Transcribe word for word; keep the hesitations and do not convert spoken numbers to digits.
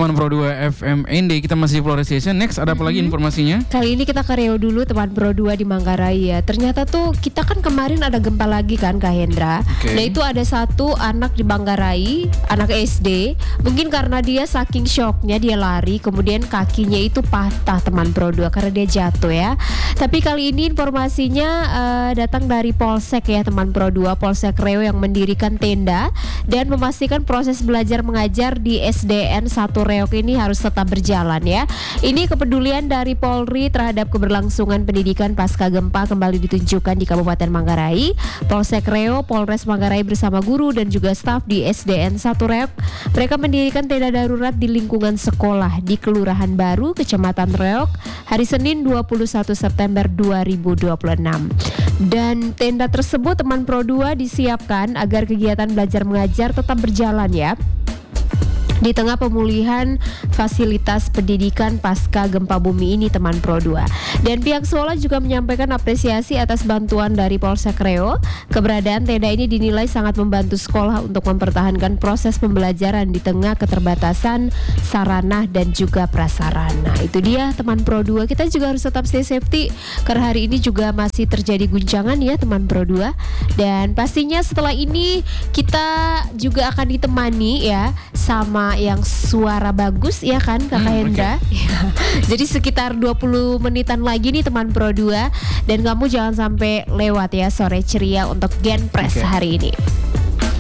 teman Pro dua F M N D, kita masih Flores Station. Next, ada apa mm-hmm. lagi informasinya? Kali ini kita ke Riau dulu, teman Pro dua di Manggarai ya. Ternyata tuh kita kan kemarin ada gempa lagi kan Kak Hendra. Okay. Nah itu ada satu anak di Manggarai, anak S D. Mungkin karena dia saking shocknya dia lari, kemudian kakinya itu patah teman Pro dua karena dia jatuh ya. Tapi kali ini informasinya uh, datang dari Polsek ya teman Pro dua, Polsek Riau yang mendirikan tenda dan memastikan proses belajar mengajar di S D N satu Reok ini harus tetap berjalan ya. Ini kepedulian dari Polri terhadap keberlangsungan pendidikan pasca gempa kembali ditunjukkan di Kabupaten Manggarai. Polsek Riau, Polres Manggarai bersama guru dan juga staf di S D N satu Reok, mereka mendirikan tenda darurat di lingkungan sekolah di Kelurahan Baru, Kecamatan Reok, hari Senin dua puluh satu September dua ribu dua puluh enam. Dan tenda tersebut teman Pro dua disiapkan agar kegiatan belajar mengajar tetap berjalan ya, di tengah pemulihan fasilitas pendidikan pasca gempa bumi ini teman Pro dua. Dan pihak sekolah juga menyampaikan apresiasi atas bantuan dari Polsek Riau. Keberadaan tenda ini dinilai sangat membantu sekolah untuk mempertahankan proses pembelajaran di tengah keterbatasan sarana dan juga prasarana. Itu dia teman Pro dua, kita juga harus tetap stay safety karena hari ini juga masih terjadi guncangan ya teman Pro dua. Dan pastinya setelah ini kita juga akan ditemani ya sama yang suara bagus ya kan Kakak hmm, Hendra okay. Jadi sekitar dua puluh menitan lagi nih teman Pro dua. Dan kamu jangan sampai lewat ya sore ceria untuk Gen Press okay. hari ini.